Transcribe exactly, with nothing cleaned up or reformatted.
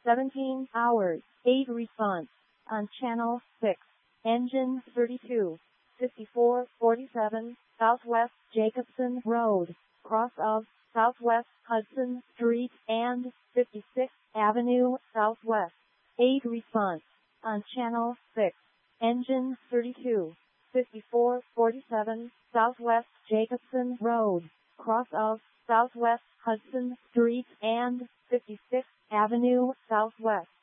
seventeen hours, eight response. On channel six, engine thirty-two, fifty-four forty-seven, Southwest Jacobson Road, cross of Southwest Hudson Street and fifty-sixth Avenue Southwest. eight response. On channel six, engine thirty-two, fifty-four forty-seven, Southwest Jacobson Road, cross of Southwest Hudson Street and fifty-sixth Avenue Southwest.